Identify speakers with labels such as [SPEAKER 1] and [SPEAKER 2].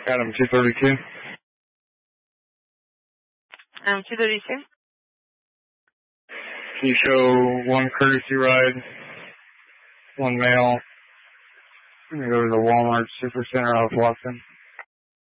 [SPEAKER 1] Adam 232.
[SPEAKER 2] Adam 232.
[SPEAKER 1] Can you show one courtesy ride, one male? I'm going to go to the Walmart Supercenter off Watson.